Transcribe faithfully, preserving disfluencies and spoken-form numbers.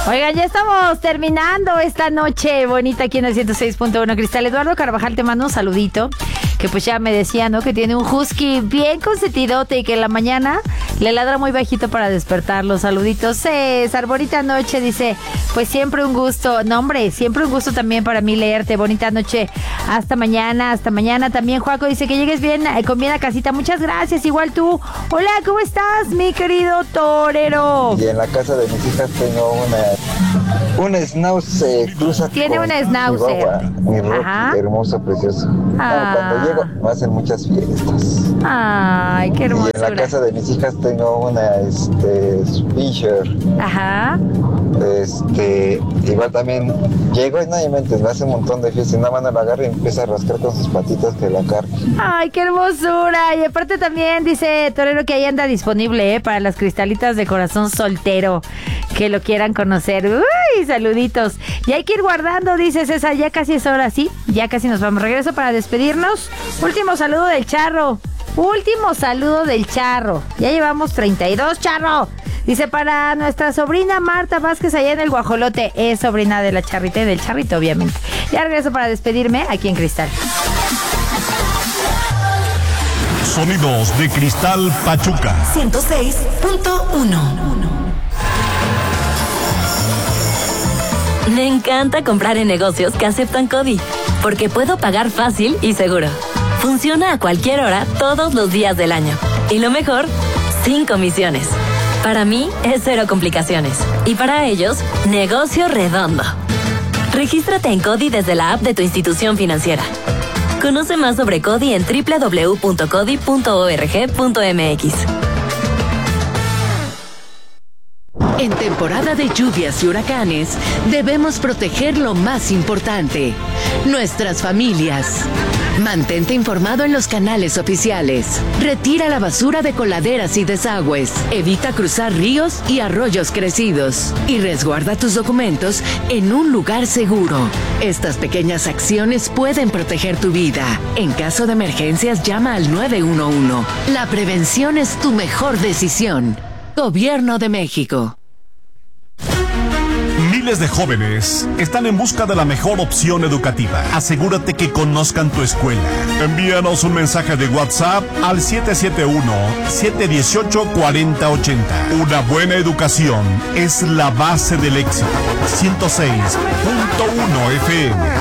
Oigan, ya estamos terminando esta noche bonita aquí en el ciento seis punto uno Cristal. Eduardo Carvajal te manda un saludito, que pues ya me decía, ¿no? Que tiene un husky bien consentidote y que en la mañana le ladra muy bajito para despertarlo. Saluditos, César, bonita noche, dice, pues siempre un gusto. No, hombre, siempre un gusto también para mí leerte. Bonita noche, hasta mañana, hasta mañana. También Juaco dice que llegues bien, eh, con bien a casita. Muchas gracias, igual tú. Hola, ¿cómo estás, mi querido torero? Y en la casa de mis hijas tengo una, una schnauzer cruza. Tiene una schnauzer. Mi Rocky, hermoso, precioso. Ah. No, cuando llego me hacen muchas fiestas. Ay, qué hermoso. Y en la casa de mis hijas tengo una este Fisher. Ajá. Este, igual también llego y nadie me entiende, me hace un montón de fiestas y una mano la agarra y empieza a rascar con sus patitas que la carga. Ay, qué hermosura. Y aparte también dice Torero que ahí anda disponible, ¿eh? Para las cristalitas de corazón soltero que lo quieran conocer. Uy, saluditos. Y hay que ir guardando, dice César, ya casi es hora, ¿sí? Ya casi nos vamos. Regreso para despedirnos. Último saludo del Charro. Último saludo del Charro. Ya llevamos treinta y dos, Charro. Dice, para nuestra sobrina Marta Vázquez allá en el Guajolote. Es sobrina de la Charrita y del Charrito, obviamente. Ya regreso para despedirme aquí en Cristal. Sonidos de Cristal Pachuca. ciento seis punto uno. Me encanta comprar en negocios que aceptan CODI, porque puedo pagar fácil y seguro. Funciona a cualquier hora, todos los días del año. Y lo mejor, sin comisiones. Para mí es cero complicaciones. Y para ellos, negocio redondo. Regístrate en CODI desde la app de tu institución financiera. Conoce más sobre CODI en doble u doble u doble u punto codi punto org punto m x. En temporada de lluvias y huracanes, debemos proteger lo más importante, nuestras familias. Mantente informado en los canales oficiales. Retira la basura de coladeras y desagües. Evita cruzar ríos y arroyos crecidos. Y resguarda tus documentos en un lugar seguro. Estas pequeñas acciones pueden proteger tu vida. En caso de emergencias, llama al nueve uno uno. La prevención es tu mejor decisión. Gobierno de México. Miles de jóvenes están en busca de la mejor opción educativa. Asegúrate que conozcan tu escuela. Envíanos un mensaje de WhatsApp al siete siete uno, siete uno ocho, cuatro cero ocho cero. Una buena educación es la base del éxito. ciento seis punto uno F M.